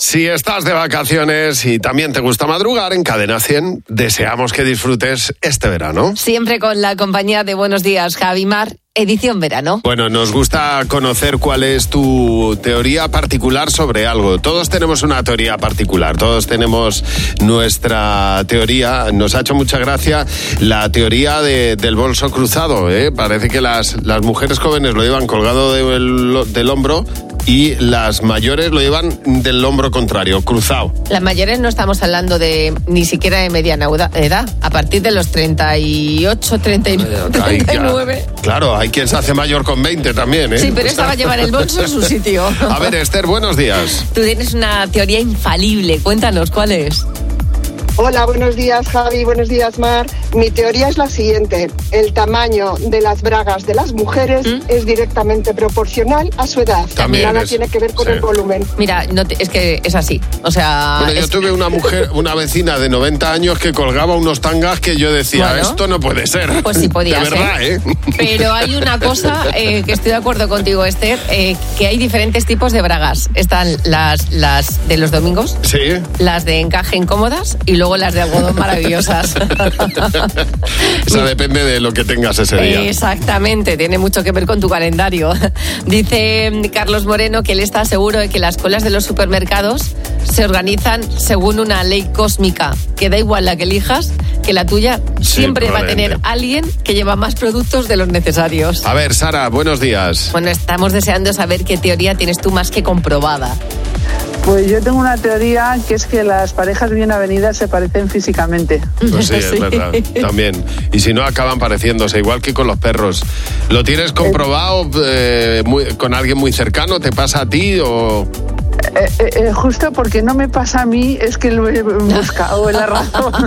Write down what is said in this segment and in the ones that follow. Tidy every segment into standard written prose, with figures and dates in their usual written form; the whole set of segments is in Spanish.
Si estás de vacaciones y también te gusta madrugar, en Cadena 100 deseamos que disfrutes este verano. Siempre con la compañía de Buenos Días, Javi Mar, edición verano. Bueno, nos gusta conocer cuál es tu teoría particular sobre algo. Todos tenemos una teoría particular, todos tenemos nuestra teoría. Nos ha hecho mucha gracia la teoría del bolso cruzado, ¿eh? Parece que las mujeres jóvenes lo llevan colgado del hombro y las mayores lo llevan del hombro contrario, cruzado. Las mayores no estamos hablando de ni siquiera de mediana edad, a partir de los 38, 39. Claro, hay quien se hace mayor con 20 también, ¿eh? Sí, pero esta va a llevar el bolso en su sitio. A ver, Esther, buenos días. Tú tienes una teoría infalible, cuéntanos, ¿cuál es? Hola, buenos días Javi, buenos días Mar. Mi teoría es la siguiente: el tamaño de las bragas de las mujeres es directamente proporcional a su edad. También nada tiene que ver con el volumen. Mira, es que es así, o sea... Bueno, yo tuve una vecina de 90 años que colgaba unos tangas que yo decía, bueno, esto no puede ser. Pues sí podía de verdad, ser. Pero hay una cosa que estoy de acuerdo contigo, Esther, que hay diferentes tipos de bragas. Están las de los domingos, sí, las de encaje incómodas y luego las de algodón maravillosas. Eso depende de lo que tengas ese día. Exactamente, tiene mucho que ver con tu calendario. Dice Carlos Moreno que él está seguro de que las colas de los supermercados se organizan según una ley cósmica, que da igual la que elijas, que la tuya siempre va a tener alguien que lleva más productos de los necesarios. A ver, Sara, buenos días. Bueno, estamos deseando saber qué teoría tienes tú más que comprobada. Pues yo tengo una teoría que es que las parejas bien avenidas se parecen físicamente. Pues sí, es verdad, también. Y si no, acaban pareciéndose, igual que con los perros. ¿Lo tienes comprobado con alguien muy cercano? ¿Te pasa a ti o...? Justo porque no me pasa a mí, es que lo he buscado en la razón.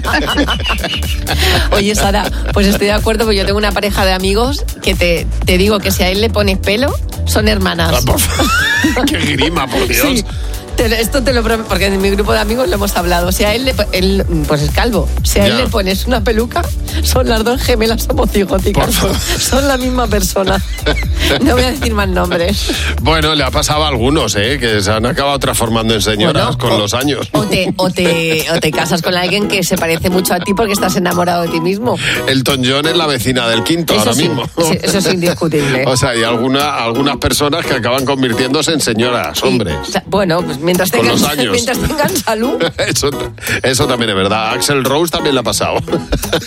Oye, Sara, pues estoy de acuerdo, porque yo tengo una pareja de amigos que te digo que si a él le pones pelo, son hermanas. ¡Qué grima, por Dios! Sí. Esto te lo prometo, porque en mi grupo de amigos lo hemos hablado. Si a él pues es calvo. Si a él le pones una peluca, son las dos gemelas homocigóticas. Son la misma persona. No voy a decir más nombres. Bueno, le ha pasado a algunos, que se han acabado transformando en señoras con los años. O te casas con alguien que se parece mucho a ti porque estás enamorado de ti mismo. Elton John es la vecina del quinto ahora mismo. Sí, eso es indiscutible. O sea, hay algunas personas que acaban convirtiéndose en señoras, hombre. Bueno, pues mientras tengan salud. Eso también es verdad. A Axl Rose también le ha pasado.